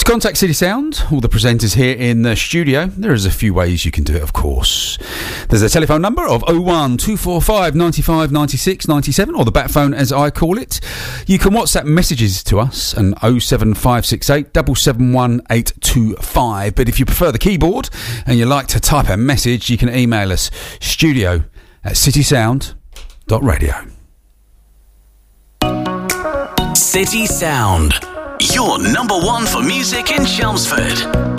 To contact City Sound, all the presenters here in the studio, there is a few ways you can do it, of course. There's a telephone number of 01245 95 96 97, or the bat phone as I call it. You can WhatsApp messages to us on 07568 771 825. But if you prefer the keyboard and you like to type a message, you can email us studio@citysound.radio. City Sound, your number one for music in Chelmsford.